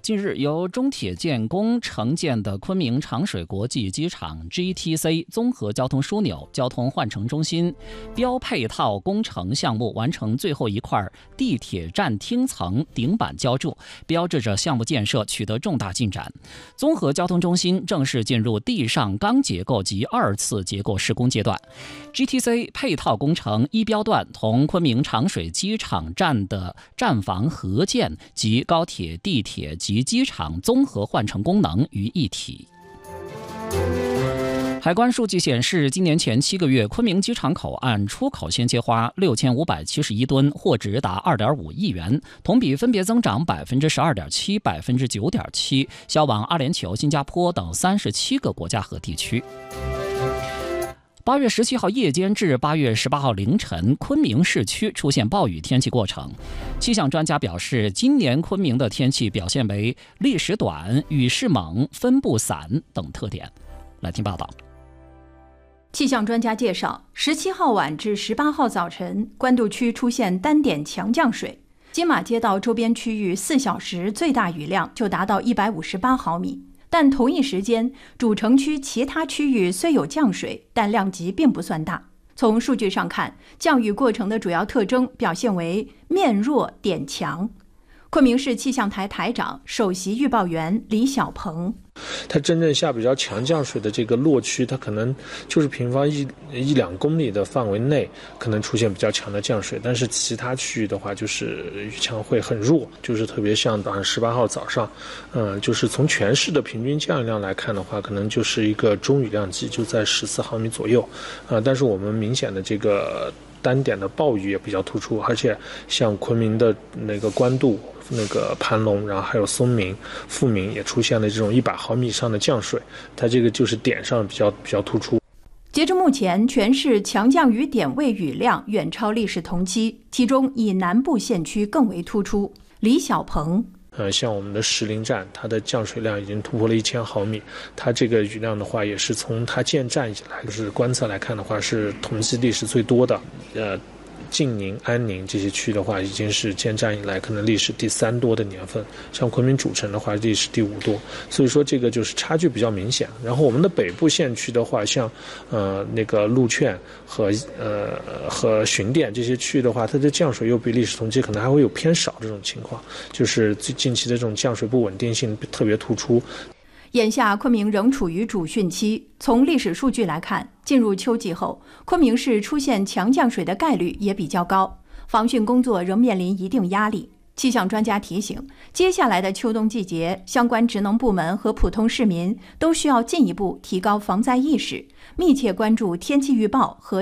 近日，由中铁建工承建的昆明长水国际机场 GTC 综合交通枢纽交通换乘中心标配套工程项目完成最后一块地铁站厅层顶板浇筑，标志着项目建设取得重大进展。综合交通中心正式进入地上钢结构及2次结构施工阶段。GTC 配套工程一标段同昆明长水机场站的站房合建及高铁、地铁及机场综合换乘功能于一体。海关数据显示，今年前7个月，昆明机场口岸出口鲜切花6571吨，货值达2.5亿元，同比分别增长12.7%、9.7%，销往阿联酋、新加坡等37个国家和地区。8月17号夜间至8月18号凌晨，昆明市区出现暴雨天气过程。气象专家表示，今年昆明的天气表现为历时短、雨势猛、分布散等特点。来听报道。 气象专家介绍，17号晚至18号早晨，官渡区出现单点强降水，金马街道周边区域4小时最大雨量就达到158毫米。但同一时间，主城区其他区域虽有降水，但量级并不算大。从数据上看，降雨过程的主要特征表现为面弱点强。昆明市气象台台长、首席预报员李小鹏， 它真正下比较强降水的这个落区，它可能就是平方一两公里的范围内可能出现比较强的降水，但是其他区域的话，就是雨强会很弱，就是特别像18号早上，就是从全市的平均降雨量来看的话，可能就是一个中雨量级，就在14毫米左右，但是我们明显的这个单点的暴雨也比较突出，而且像昆明的那个官渡、那个盘龙，然后还有松明、富明也出现了这种100毫米以上的降水，它这个就是点上比较突出。 截至目前，全市强降雨点位雨量远超历史同期，其中以南部县区更为突出。李小鹏。 像我们的石林站，它的降水量已经突破了1000毫米，它这个雨量的话，也是从它建站以来，就是观测来看的话，是同期历史最多的。晋宁、安宁这些区的话，已经是建站以来可能历史第3多的年份。像昆明主城的话，历史第5多，所以说这个就是差距比较明显。然后我们的北部县区的话，像那个鹿圈和巡店这些区域的话，它的降水又比历史同期可能还会有偏少这种情况，就是最近期的这种降水不稳定性特别突出。 眼下昆明仍处于主汛期，从历史数据来看，进入秋季后，昆明市出现强降水的概率也比较高，防汛工作仍面临一定压力。气象专家提醒，接下来的秋冬季节，相关职能部门和普通市民都需要进一步提高防灾意识，密切关注天气预报和